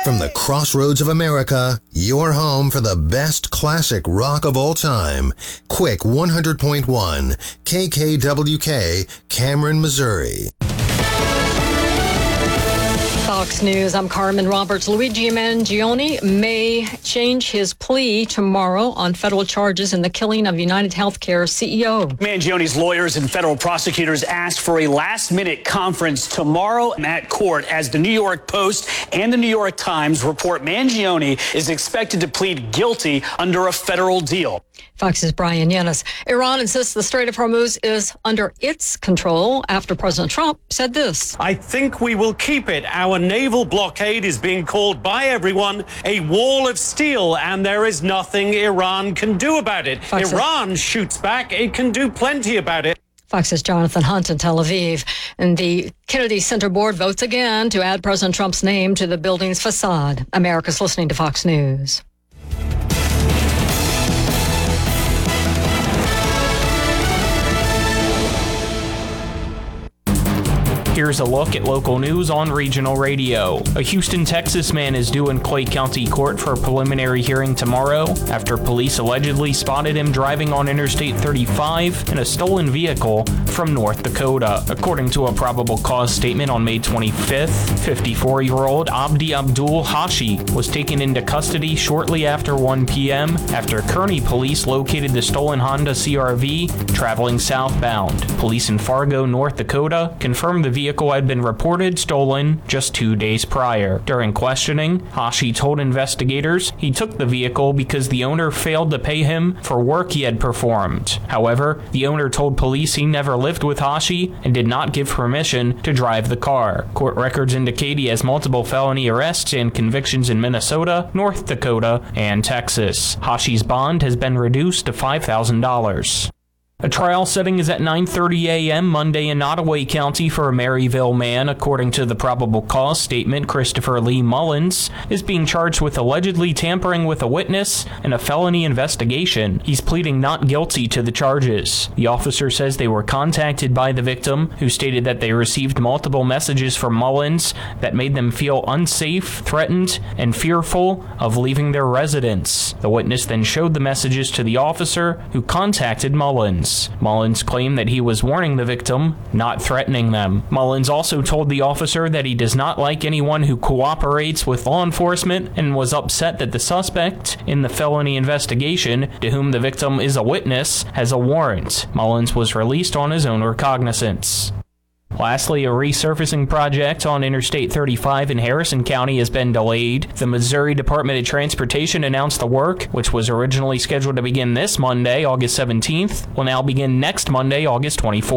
From the crossroads of America, your home for the best classic rock of all time. Quick 100.1 KKWK, Cameron, Missouri. Fox News, I'm Carmen Roberts. Luigi Mangione may change his plea tomorrow on federal charges in the killing of United Healthcare CEO. Mangione's lawyers and federal prosecutors asked for a last-minute conference tomorrow at court as the New York Post and the New York Times report Mangione is expected to plead guilty under a federal deal. Fox's Brian Yanis. Iran insists the Strait of Hormuz is under its control after President Trump said this. I think we will keep it. Our naval blockade is being called by everyone a wall of steel, and there is nothing Iran can do about it. Iran shoots back. It can do plenty about it. Fox's Jonathan Hunt in Tel Aviv. And the Kennedy Center Board votes again to add President Trump's name to the building's facade. America's listening to Fox News. Here's a look at local news on regional radio. A Houston, Texas man is due in Clay County Court for a preliminary hearing tomorrow after police allegedly spotted him driving on Interstate 35 in a stolen vehicle from North Dakota. According to a probable cause statement on May 25th, 54-year-old Abdi Abdul Hashi was taken into custody shortly after 1 p.m. after Kearney police located the stolen Honda CR-V traveling southbound. Police in Fargo, North Dakota confirmed the vehicle had been reported stolen just 2 days prior. During questioning, Hashi told investigators he took the vehicle because the owner failed to pay him for work he had performed. However, the owner told police he never lived with Hashi and did not give permission to drive the car. Court records indicate he has multiple felony arrests and convictions in Minnesota, North Dakota, and Texas. Hashi's bond has been reduced to $5,000. A trial setting is at 9:30 a.m. Monday in Ottaway County for a Maryville man. According to the probable cause statement, Christopher Lee Mullins is being charged with allegedly tampering with a witness in a felony investigation. He's pleading not guilty to the charges. The officer says they were contacted by the victim, who stated that they received multiple messages from Mullins that made them feel unsafe, threatened, and fearful of leaving their residence. The witness then showed the messages to the officer, who contacted Mullins. Mullins claimed that he was warning the victim, not threatening them. Mullins also told the officer that he does not like anyone who cooperates with law enforcement and was upset that the suspect in the felony investigation, to whom the victim is a witness, has a warrant. Mullins was released on his own recognizance. Lastly, a resurfacing project on Interstate 35 in Harrison County has been delayed. The Missouri Department of Transportation announced the work, which was originally scheduled to begin this Monday, August 17th, will now begin next Monday, August 24th.